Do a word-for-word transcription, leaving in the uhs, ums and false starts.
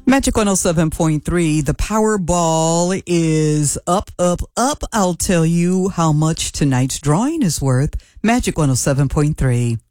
Magic one oh seven point three, the Powerball is up, up, up. I'll tell you how much tonight's drawing is worth. Magic one oh seven point three.